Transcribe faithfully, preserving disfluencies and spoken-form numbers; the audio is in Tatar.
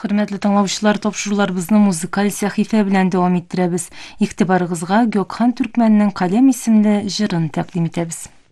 Hürmetli тыңлаучылар, топшыруларыбызны музыкаль сәхифә белән дәвам иттерәбез. Игътибарыгызга Gökhan Türkmenнең «Каләм» исемле җырын тәкъдим итәбез.